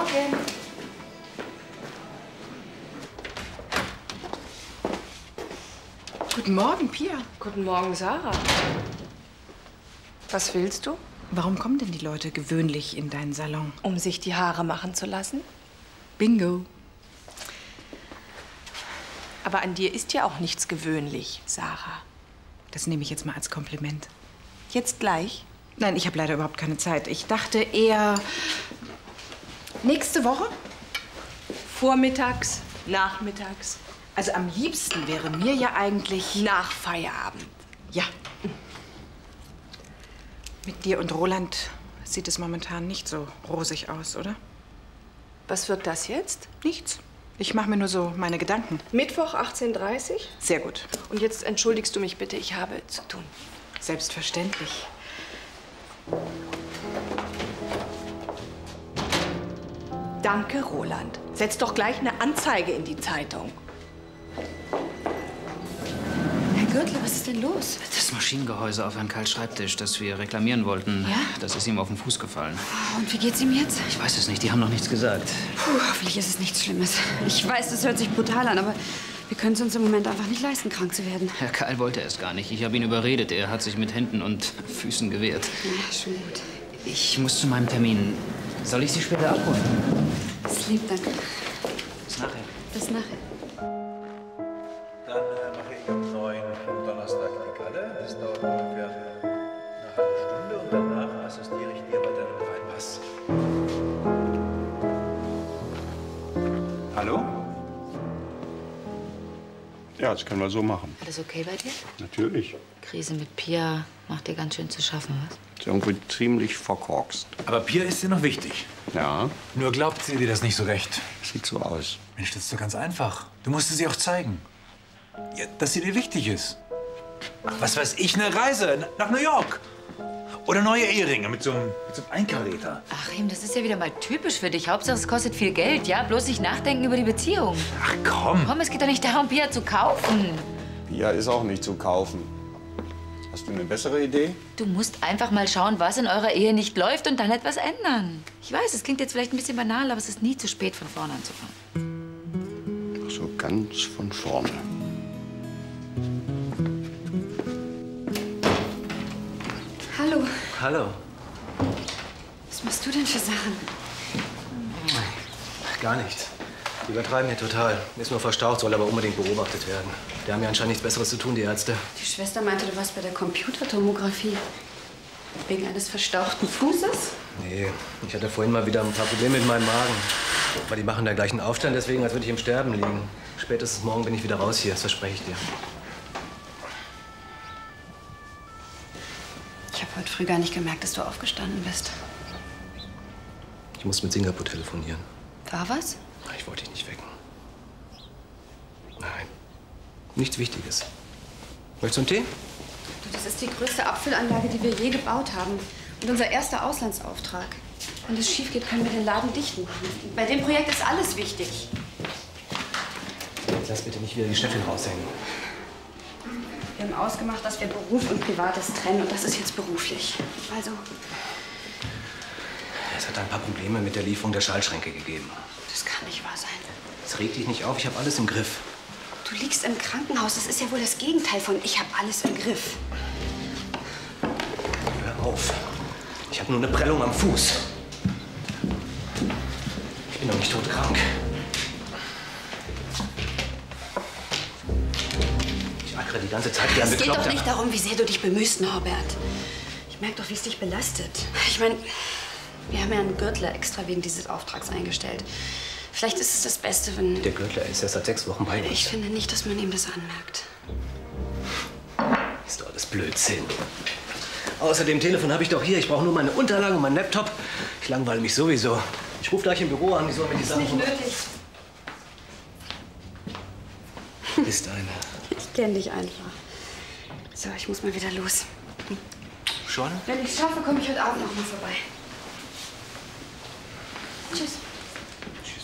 Morgen. Guten Morgen, Pia. Guten Morgen, Sarah. Was willst du? Warum kommen denn die Leute gewöhnlich in deinen Salon? Um sich die Haare machen zu lassen? Bingo. Aber an dir ist ja auch nichts gewöhnlich, Sarah. Das nehme ich jetzt mal als Kompliment. Jetzt gleich? Nein, ich habe leider überhaupt keine Zeit. Ich dachte eher nächste Woche. Vormittags, nachmittags. Also am liebsten wäre mir ja eigentlich Nach Feierabend. Ja. Mit dir und Roland sieht es momentan nicht so rosig aus, oder? Was wird das jetzt? Nichts. Ich mache mir nur so meine Gedanken. Mittwoch 18:30 Uhr? Sehr gut. Und jetzt entschuldigst du mich bitte, ich habe zu tun. Selbstverständlich. Danke, Roland. Setz doch gleich eine Anzeige in die Zeitung. Herr Gürtler, was ist denn los? Das Maschinengehäuse auf Herrn Karls Schreibtisch, das wir reklamieren wollten, Ja? das ist ihm auf den Fuß gefallen. Und wie geht's ihm jetzt? Ich weiß es nicht, die haben noch nichts gesagt. Puh, hoffentlich ist es nichts Schlimmes. Ich weiß, das hört sich brutal an, aber wir können es uns im Moment einfach nicht leisten, krank zu werden. Herr Karl wollte es gar nicht. Ich habe ihn überredet. Er hat sich mit Händen und Füßen gewehrt. Ja, schon gut. Ich muss zu meinem Termin. Soll ich Sie später abholen? Das ist lieb, danke. Bis nachher. Bis nachher. Dann mache ich am 9. am Donnerstag die Galle. Das dauert ungefähr eine halbe Stunde und danach assistiere ich dir bei deinem Reinpass. Hallo? Ja, das können wir so machen. Alles okay bei dir? Natürlich. Krise mit Pia macht dir ganz schön zu schaffen, was? Ist irgendwie ziemlich verkorkst. Aber Pia ist dir noch wichtig. Ja, Nur glaubt sie dir das nicht so recht. sieht so aus. Mensch, das ist doch ganz einfach. Du musst es ihr auch zeigen. Ja, dass sie dir wichtig ist. Ach, was weiß ich, eine Reise nach New York. Oder neue Eheringe mit so einem Einkaräter. Achim, das ist ja wieder mal typisch für dich. Hauptsache, es kostet viel Geld, ja? Bloß nicht nachdenken über die Beziehung. Ach komm. Komm, es geht doch nicht darum, Pia zu kaufen. Pia ist auch nicht zu kaufen. Hast du eine bessere Idee? Du musst einfach mal schauen, was in eurer Ehe nicht läuft und dann etwas ändern. Ich weiß, es klingt jetzt vielleicht ein bisschen banal, aber es ist nie zu spät, von vorne anzufangen. Ach so, ganz von vorne. Hallo. Hallo. Was machst du denn für Sachen? Gar nichts. Die übertreiben hier total. Ist nur verstaucht, soll aber unbedingt beobachtet werden. Die haben ja anscheinend nichts Besseres zu tun, die Ärzte. Die Schwester meinte, du warst bei der Computertomographie. Wegen eines verstauchten Fußes? Nee, ich hatte vorhin mal wieder ein paar Probleme mit meinem Magen. Aber die machen da gleich einen Aufstand, deswegen, als würde ich im Sterben liegen. Spätestens morgen bin ich wieder raus hier, das verspreche ich dir. Ich habe heute früh gar nicht gemerkt, dass du aufgestanden bist. Ich muss mit Singapur telefonieren. War was? Ich wollte dich nicht wecken. Nein, nichts Wichtiges. Möchtest du einen Tee? Du, das ist die größte Abfüllanlage, die wir je gebaut haben. Und unser erster Auslandsauftrag. Wenn das schief geht, können wir den Laden dicht machen. Bei dem Projekt ist alles wichtig. Jetzt lass bitte nicht wieder die Chefin raushängen. Wir haben ausgemacht, dass wir Beruf und Privates trennen. Und das ist jetzt beruflich. Also, Es hat ein paar Probleme mit der Lieferung der Schaltschränke gegeben. das kann nicht wahr sein. Jetzt reg dich nicht auf, ich habe alles im Griff. Du liegst im Krankenhaus. Das ist ja wohl das Gegenteil von ich habe alles im Griff. Hör auf. Ich habe nur eine Prellung am Fuß. Ich bin doch nicht todkrank. Ich ackere die ganze Zeit wie ein Es geht Bekloppter. doch nicht darum, wie sehr du dich bemühst, Norbert. Ich merke doch, wie es dich belastet. Ich meine, wir haben ja einen Gürtler extra wegen dieses Auftrags eingestellt. Vielleicht ist es das Beste, wenn... Der Gürtler ist erst seit 6 Wochen bei uns. Ich finde nicht, dass man ihm das anmerkt. Ist doch alles Blödsinn. Außerdem, Telefon habe ich doch hier. Ich brauche nur meine Unterlagen und meinen Laptop. Ich langweile mich sowieso. Ich rufe gleich im Büro an. Die sollen mir die Sachen... Nicht nötig. Ist eine. Ich kenne dich einfach. So, ich muss mal wieder los. Schon? Wenn ich es schaffe, komme ich heute Abend noch mal vorbei. Tschüss.